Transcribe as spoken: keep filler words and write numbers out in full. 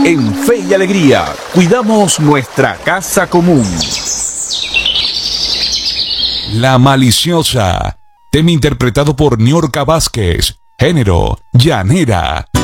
En Fe y Alegría, cuidamos nuestra casa común. La Maliciosa, tema interpretado por Niorca Vázquez, género llanera.